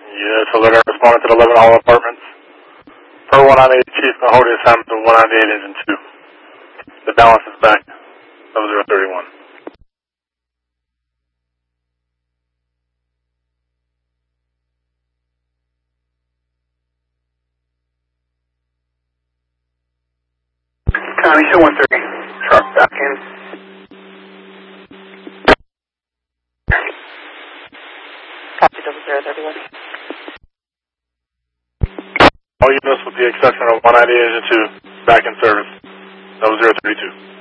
Yes, alert responded to the 11 Hall Apartments. Per 198, Chief Mahoney assignment to 198 Engine 2. The balance is back. 0031. County show 130. Sharp back in. Copy 0031. All units with the exception of 198 Engine 2 back in service. 0032.